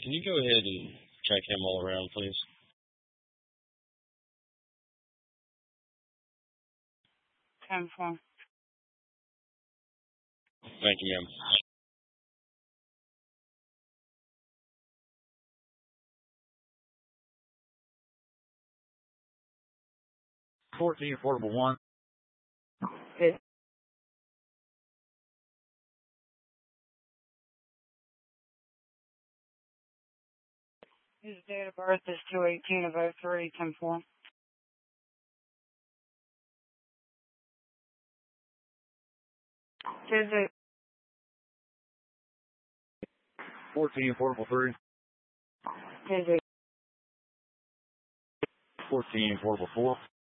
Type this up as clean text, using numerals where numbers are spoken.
can you go ahead and check him all around, please? 10-4. Thank you, ma'am. 14 Affordable 1. His date of birth is 2/18 of 03, 10-4. His 14 Affordable 3. his 14 Affordable 4.